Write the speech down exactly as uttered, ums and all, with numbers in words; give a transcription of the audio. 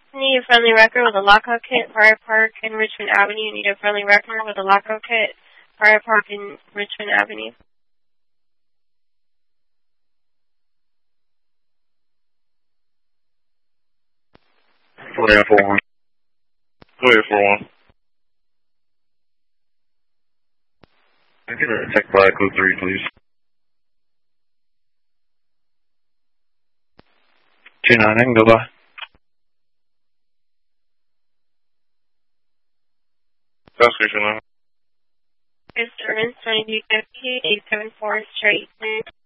Need a friendly record with a lockout kit, Fire Park and Richmond Avenue. Need a friendly record with a lockout kit, Fire Park and Richmond Avenue. four eight four one. four eight four one. I get a check by code three, please. two nine, I can go by. South Station nine. Disturbance twenty-two fifty, eight seven four straight.